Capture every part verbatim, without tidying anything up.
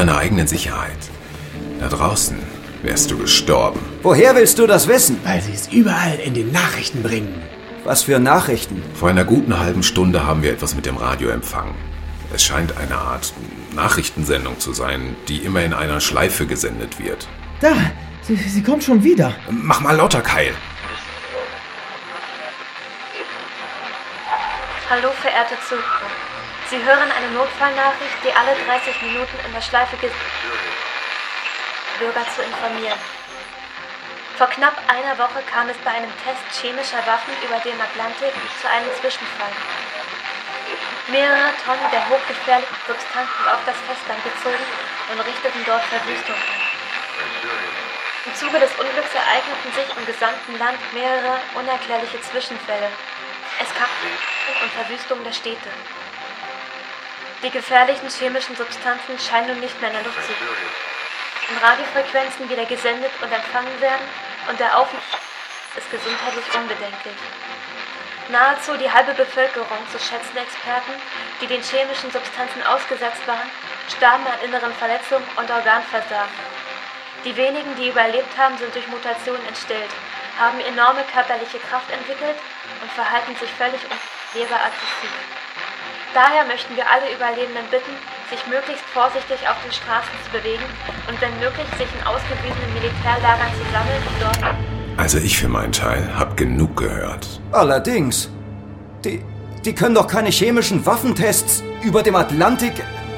deiner eigenen Sicherheit. Da draußen wärst du gestorben. Woher willst du das wissen? Weil sie es überall in den Nachrichten bringen. Was für Nachrichten? Vor einer guten halben Stunde haben wir etwas mit dem Radio empfangen. Es scheint eine Art Nachrichtensendung zu sein, die immer in einer Schleife gesendet wird. Da, sie, sie kommt schon wieder. Mach mal lauter, Kyle. Hallo, verehrte Zuhörer. Sie hören eine Notfallnachricht, die alle dreißig Minuten in der Schleife gesendet wird, Bürger zu informieren. Vor knapp einer Woche kam es bei einem Test chemischer Waffen über dem Atlantik zu einem Zwischenfall. Mehrere Tonnen der hochgefährlichen Substanzen auf das Festland gezogen und richteten dort Verwüstung an. Im Zuge des Unglücks ereigneten sich im gesamten Land mehrere unerklärliche Zwischenfälle. Es kam und Verwüstung der Städte. Die gefährlichen chemischen Substanzen scheinen nun nicht mehr in der Luft zu sein. In Radiofrequenzen wieder gesendet und empfangen werden und der Aufenthalt ist gesundheitlich unbedenklich. Nahezu die halbe Bevölkerung, so schätzen Experten, die den chemischen Substanzen ausgesetzt waren, starben an inneren Verletzungen und Organversagen. Die wenigen, die überlebt haben, sind durch Mutationen entstellt, haben enorme körperliche Kraft entwickelt und verhalten sich völlig unlebbar aggressiv. Daher möchten wir alle Überlebenden bitten, sich möglichst vorsichtig auf den Straßen zu bewegen und wenn möglich sich in ausgewiesenen Militärlagern zu sammeln und dort... Also ich für meinen Teil hab genug gehört. Allerdings. Die, die können doch keine chemischen Waffentests über dem Atlantik...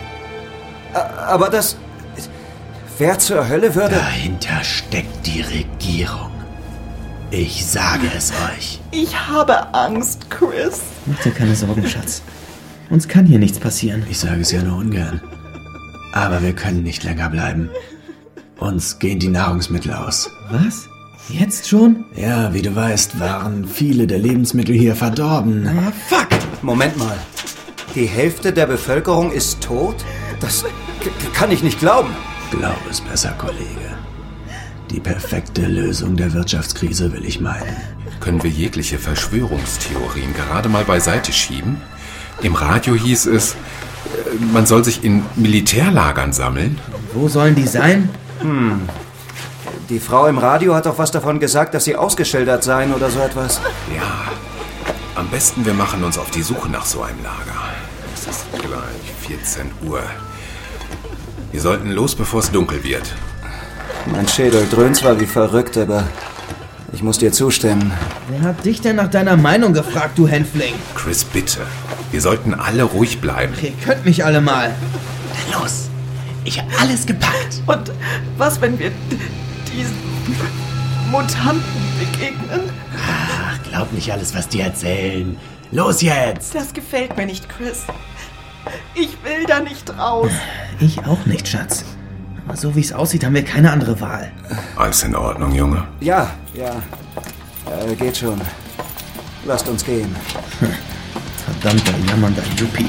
Aber das... Wer zur Hölle würde... Dahinter steckt die Regierung. Ich sage es euch. Ich habe Angst, Chris. Mach dir keine Sorgen, Schatz. Uns kann hier nichts passieren. Ich sage es ja nur ungern. Aber wir können nicht länger bleiben. Uns gehen die Nahrungsmittel aus. Was? Jetzt schon? Ja, wie du weißt, waren viele der Lebensmittel hier verdorben. Ah, fuck! Moment mal. Die Hälfte der Bevölkerung ist tot? Das k- kann ich nicht glauben. Glaub es besser, Kollege. Die perfekte Lösung der Wirtschaftskrise will ich meinen. Können wir jegliche Verschwörungstheorien gerade mal beiseite schieben? Im Radio hieß es, man soll sich in Militärlagern sammeln. Wo sollen die sein? Hm. Die Frau im Radio hat doch was davon gesagt, dass sie ausgeschildert seien oder so etwas. Ja, am besten wir machen uns auf die Suche nach so einem Lager. Es ist gleich vierzehn Uhr. Wir sollten los, bevor es dunkel wird. Mein Schädel dröhnt zwar wie verrückt, aber ich muss dir zustimmen. Wer hat dich denn nach deiner Meinung gefragt, du Hänfling? Chris, bitte. Wir sollten alle ruhig bleiben. Ihr könnt mich alle mal. Na los, ich hab alles gepackt. Und was, wenn wir d- diesen Mutanten begegnen? Ach, glaub nicht alles, was die erzählen. Los jetzt! Das gefällt mir nicht, Chris. Ich will da nicht raus. Ich auch nicht, Schatz. Aber so wie es aussieht, haben wir keine andere Wahl. Alles in Ordnung, Junge? Ja, ja. Äh, geht schon. Lasst uns gehen. Verdammter jammernder Yuppie.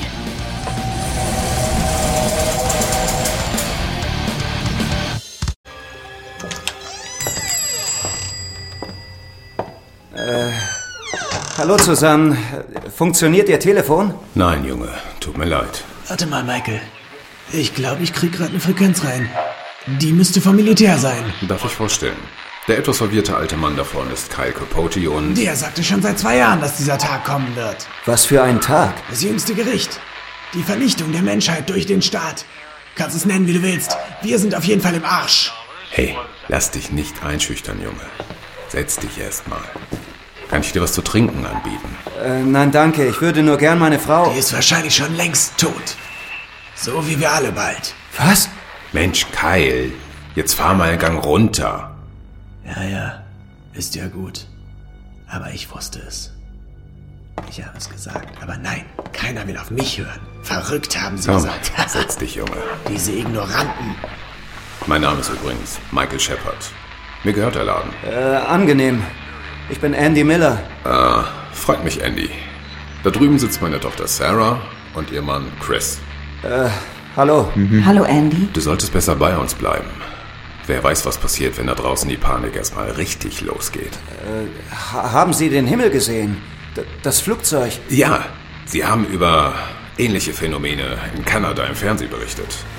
Äh, hallo zusammen. Funktioniert Ihr Telefon? Nein, Junge. Tut mir leid. Warte mal, Michael. Ich glaube, ich krieg gerade eine Frequenz rein. Die müsste vom Militär sein. Darf ich vorstellen? Der etwas verwirrte alte Mann da vorne ist Kyle Capote und... Der sagte schon seit zwei Jahren, dass dieser Tag kommen wird. Was für ein Tag. Das jüngste Gericht. Die Vernichtung der Menschheit durch den Staat. Kannst es nennen, wie du willst. Wir sind auf jeden Fall im Arsch. Hey, lass dich nicht einschüchtern, Junge. Setz dich erst mal. Kann ich dir was zu trinken anbieten? Äh, nein, danke. Ich würde nur gern meine Frau... Die ist wahrscheinlich schon längst tot. So wie wir alle bald. Was? Mensch, Kyle, jetzt fahr mal einen Gang runter. Ja, ja, ist ja gut. Aber ich wusste es. Ich habe es gesagt. Aber nein, keiner will auf mich hören. Verrückt haben sie Komm, gesagt. setz dich, Junge. Diese Ignoranten. Mein Name ist übrigens Michael Shepard. Mir gehört der Laden. Äh, angenehm. Ich bin Andy Miller. Ah, freut mich, Andy. Da drüben sitzt meine Tochter Sarah und ihr Mann Chris. Äh, hallo. Mhm. Hallo, Andy. Du solltest besser bei uns bleiben. Wer weiß, was passiert, wenn da draußen die Panik erstmal richtig losgeht. Äh, ha- haben Sie den Himmel gesehen? D- das Flugzeug? Ja, sie haben über ähnliche Phänomene in Kanada im Fernsehen berichtet.